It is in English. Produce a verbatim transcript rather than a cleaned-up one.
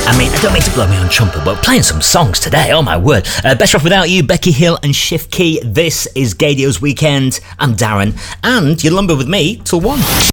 I mean, I don't mean to blow my own trumpet, but playing some songs today, oh my word. Uh, Best Off Without You, Becky Hill and Shift Key. This is Gaydios Weekend. I'm Darren, and you'll lumber with me till one.